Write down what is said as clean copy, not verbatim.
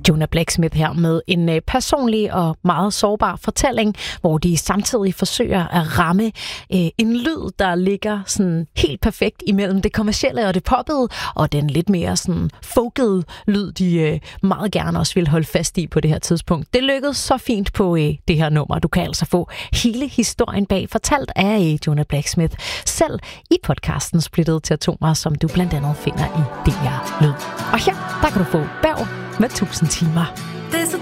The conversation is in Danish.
Jonah Blacksmith her med en personlig og meget sårbar fortælling, hvor de samtidig forsøger at ramme en lyd, der ligger sådan helt perfekt imellem det kommercielle og det poppede, og den lidt mere sådan folkede lyd, de meget gerne også vil holde fast i på det her tidspunkt. Det lykkedes så fint på det her nummer. Du kan altså få hele historien bag fortalt af Jonah Blacksmith selv i podcasten Splittet til Atomer, som du blandt andet finder i DR Lyd. Og her, der kan du få Berg med 1000 timer. Det er så